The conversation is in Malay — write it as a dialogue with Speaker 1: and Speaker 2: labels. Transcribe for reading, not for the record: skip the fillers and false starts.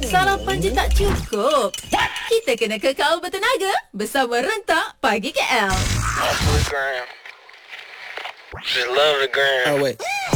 Speaker 1: Sarapan je tak cukup. Kita kena kekal bertenaga bersama Rentak Pagi KL.
Speaker 2: Off the gram. Just love the gram.
Speaker 3: Oh, wait.